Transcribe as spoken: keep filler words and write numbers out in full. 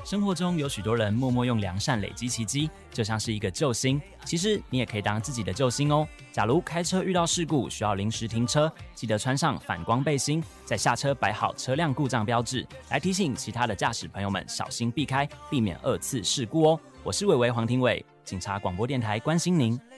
生活中有许多人默默用良善累积奇迹，就像是一个救星。其实你也可以当自己的救星哦。假如开车遇到事故需要临时停车，记得穿上反光背心，在下车摆好车辆故障标志，来提醒其他的驾驶朋友们小心避开，避免二次事故哦。我是伟伟黄庭伟，警察广播电台关心您。